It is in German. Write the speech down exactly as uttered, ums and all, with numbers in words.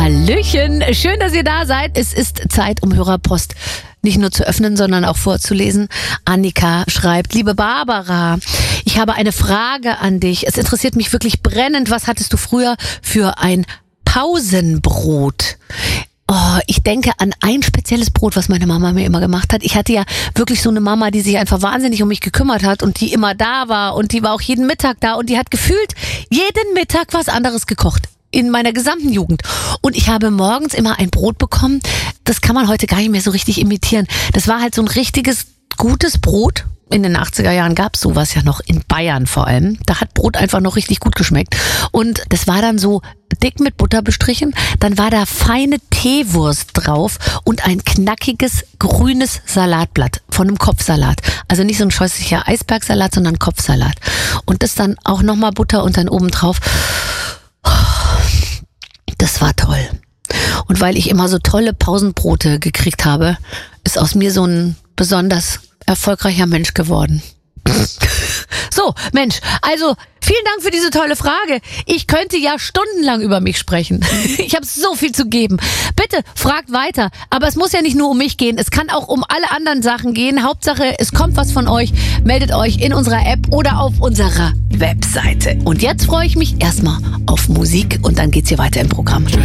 Hallöchen, schön, dass ihr da seid. Es ist Zeit, um Hörerpost nicht nur zu öffnen, sondern auch vorzulesen. Annika schreibt: Liebe Barbara, ich habe eine Frage an dich. Es interessiert mich wirklich brennend. Was hattest du früher für ein Pausenbrot? Oh, ich denke an ein spezielles Brot, was meine Mama mir immer gemacht hat. Ich hatte ja wirklich so eine Mama, die sich einfach wahnsinnig um mich gekümmert hat und die immer da war und die war auch jeden Mittag da und die hat gefühlt jeden Mittag was anderes gekocht. In meiner gesamten Jugend. Und ich habe morgens immer ein Brot bekommen. Das kann man heute gar nicht mehr so richtig imitieren. Das war halt so ein richtiges, gutes Brot. In den achtziger Jahren gab es sowas ja noch, in Bayern vor allem. Da hat Brot einfach noch richtig gut geschmeckt. Und das war dann so dick mit Butter bestrichen. Dann war da feine Teewurst drauf und ein knackiges grünes Salatblatt von einem Kopfsalat. Also nicht so ein scheußlicher Eisbergsalat, sondern Kopfsalat. Und das dann auch nochmal Butter und dann oben drauf. Das war toll. Und weil ich immer so tolle Pausenbrote gekriegt habe, ist aus mir so ein besonders erfolgreicher Mensch geworden. So, Mensch, also vielen Dank für diese tolle Frage. Ich könnte ja stundenlang über mich sprechen. Ich habe so viel zu geben. Bitte fragt weiter. Aber es muss ja nicht nur um mich gehen. Es kann auch um alle anderen Sachen gehen. Hauptsache, es kommt was von euch. Meldet euch in unserer App oder auf unserer Webseite. Und jetzt freue ich mich erstmal auf Musik und dann geht's hier weiter im Programm.